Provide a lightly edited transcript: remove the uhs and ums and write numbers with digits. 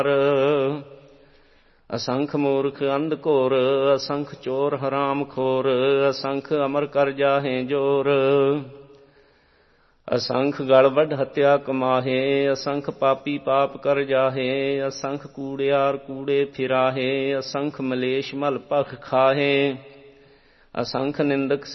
ਅਸੰਖ ਮੂਰਖ ਅੰਧ ਘੋਰ, ਅਸੰਖ ਚੋਰ ਹਰਾਮ ਖੋਰ, ਅਸੰਖ ਅਮਰ ਕਰ ਜਾਹੇ ਜੋਰ। ਅਸੰਖ ਗਲ ਵੱਢ ਹੱਤਿਆ ਕਮਾਹੇ, ਅਸੰਖ ਪਾਪੀ ਪਾਪ ਕਰ ਜਾਹੇ, ਅਸੰਖ ਕੂੜਿਆਰ ਕੂੜੇ ਫਿਰਾਹੇ, ਅਸੰਖ ਮਲੇਸ਼ ਮਲ ਭਖ ਖਾਹੇ, ਅਸੰਖ ਨਿੰਦਕ